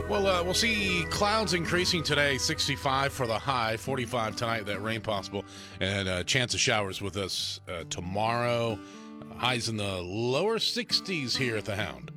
Well, we'll see clouds increasing today, 65 for the high, 45 tonight, that rain possible, and a chance of showers with us tomorrow. Highs in the lower 60s here at the Hound.